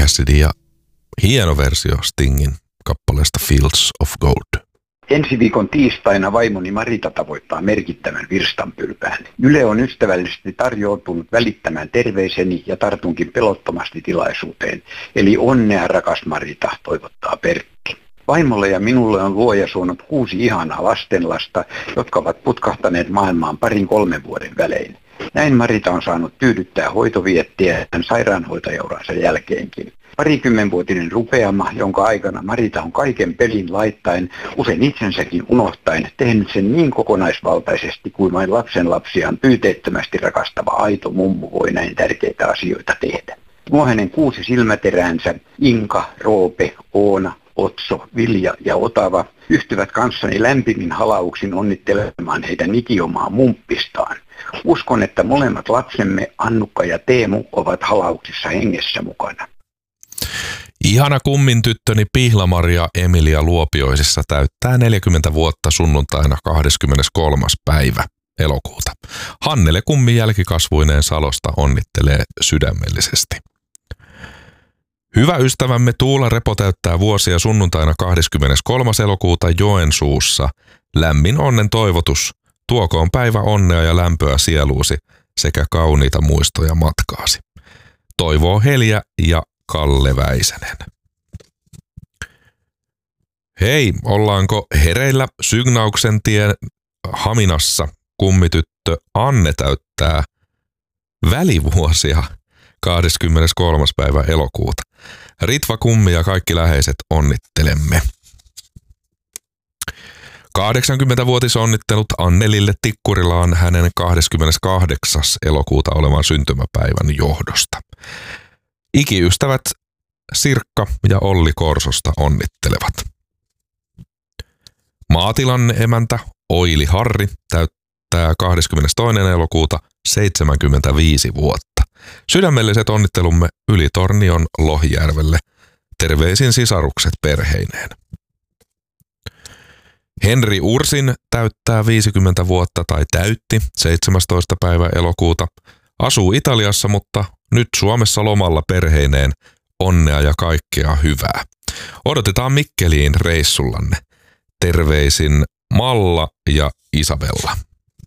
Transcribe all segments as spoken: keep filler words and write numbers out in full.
Cassidy ja hieno versio Stingin kappaleesta Fields of Gold. Ensi viikon tiistaina vaimoni Marita tavoittaa merkittävän virstanpylvään. Yle on ystävällisesti tarjoutunut välittämään terveiseni ja tartunkin pelottomasti tilaisuuteen. Eli onnea, rakas Marita, toivottaa Pertti. Vaimolle ja minulle on luoja suonut kuusi ihanaa lastenlasta, jotka ovat putkahtaneet maailmaan parin kolmen vuoden välein. Näin Marita on saanut tyydyttää hoitoviettiä sairaanhoitajauransa jälkeenkin. Parikymmenvuotinen rupeama, jonka aikana Marita on kaiken pelin laittaen, usein itsensäkin unohtaen, tehnyt sen niin kokonaisvaltaisesti kuin vain lapsenlapsiaan pyyteettömästi rakastava aito mummu voi näin tärkeitä asioita tehdä. Nuo hänen kuusi silmäteräänsä, Inka, Roope, Oona, Otso, Vilja ja Otava, yhtyvät kanssani lämpimin halauksin onnittelemaan heidän ikiomaa mumppistaan. Uskon, että molemmat lapsemme, Annukka ja Teemu, ovat halauksissa hengessä mukana. Ihana kummin tyttöni Pihla-Maria Emilia Luopioisissa täyttää neljäkymmentä vuotta sunnuntaina kahdeskymmeneskolmas päivä elokuuta. Hannele kummin jälkikasvuineen Salosta onnittelee sydämellisesti. Hyvä ystävämme Tuula Repo täyttää vuosia sunnuntaina kahdeskymmeneskolmas elokuuta Joensuussa. Lämmin onnen toivotus. Tuokoon päivä onnea ja lämpöä sieluusi sekä kauniita muistoja matkaasi. Toivoo Helja ja Kalle Väisänen. Hei, ollaanko hereillä Sygnauksen tien Haminassa? Kummityttö Anne täyttää välivuosia kahdeskymmeneskolmas päivä elokuuta. Ritva Kummi ja kaikki läheiset onnittelemme. kahdeksankymmentävuotisonnittelut Annelille Tikkurilaan hänen kahdeskymmeneskahdeksas elokuuta olevan syntymäpäivän johdosta. Ikiystävät Sirkka ja Olli Korsosta onnittelevat. Maatilan emäntä Oili Harri täyttää kahdeskymmenestoinen elokuuta seitsemänkymmentäviisi vuotta. Sydämelliset onnittelumme Ylitornion Lohijärvelle. Terveisin sisarukset perheineen. Henri Ursin täyttää viisikymmentä vuotta tai täytti seitsemästoista päivä elokuuta. Asuu Italiassa, mutta nyt Suomessa lomalla perheineen. Onnea ja kaikkea hyvää. Odotetaan Mikkeliin reissullanne. Terveisin Malla ja Isabella.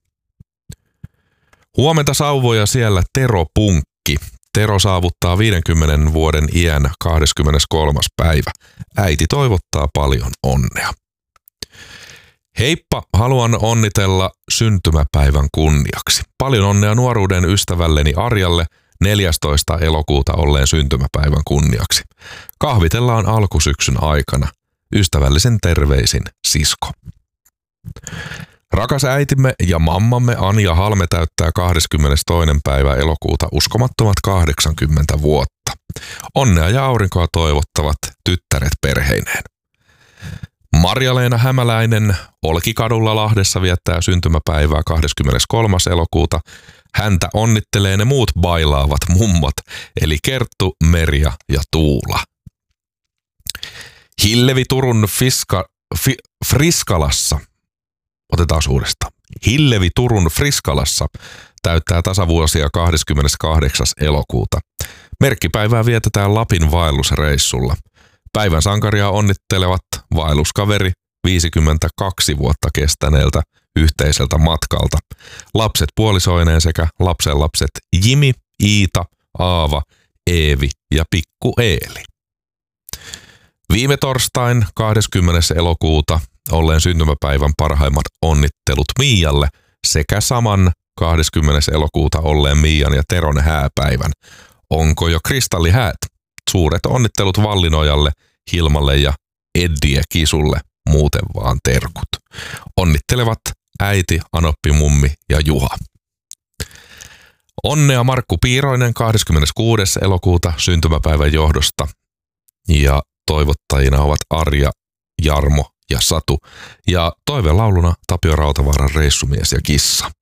Huomenta sauvoja siellä Tero Punkki. Tero saavuttaa viidenkymmenen vuoden iän kahdeskymmeneskolmas päivä. Äiti toivottaa paljon onnea. Heippa, haluan onnitella syntymäpäivän kunniaksi. Paljon onnea nuoruuden ystävälleni Arjalle neljästoista elokuuta olleen syntymäpäivän kunniaksi. Kahvitellaan alkusyksyn aikana. Ystävällisen terveisin sisko. Rakas äitimme ja mammamme Anja Halme täyttää kahdeskymmenestoinen päivä elokuuta uskomattomat kahdeksankymmentä vuotta. Onnea ja aurinkoa toivottavat tyttäret perheineen. Marja-Leena Hämäläinen Olkikadulla Lahdessa viettää syntymäpäivää kahdeskymmeneskolmas elokuuta. Häntä onnittelee ne muut bailaavat mummat, eli Kerttu, Merja ja Tuula. Hillevi Turun Fiska, fi, Friskalassa, otetaan uudestaan. Hillevi Turun Friskalassa täyttää tasavuosia kahdeskymmeneskahdeksas elokuuta. Merkkipäivää vietetään Lapin vaellusreissulla. Päivän sankaria onnittelevat vaelluskaveri viisikymmentäkaksi vuotta kestäneeltä yhteiseltä matkalta. Lapset puolisoineen sekä lapsenlapset Jimi, Iita, Aava, Eevi ja Pikku Eeli. Viime torstain kahdeskymmenes elokuuta olleen syntymäpäivän parhaimmat onnittelut Miialle sekä saman kahdeskymmenes elokuuta olleen Miian ja Teron hääpäivän. Onko jo kristallihäät? Suuret onnittelut Vallinojalle, Hilmalle ja Eddiä Kisulle, muuten vaan terkut. Onnittelevat äiti, Anoppi, mummi ja Juha. Onnea Markku Piiroinen kahdeskymmeneskuudes elokuuta syntymäpäivän johdosta. Ja toivottajina ovat Arja, Jarmo ja Satu. Ja toivelauluna Tapio Rautavaaran Reissumies ja kissa.